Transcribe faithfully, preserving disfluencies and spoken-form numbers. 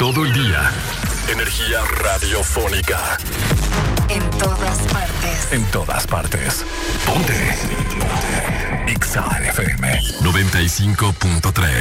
todo el día. Energía radiofónica. En todas partes. En todas partes. Ponte. Ponte. Exa F M noventa y cinco punto tres.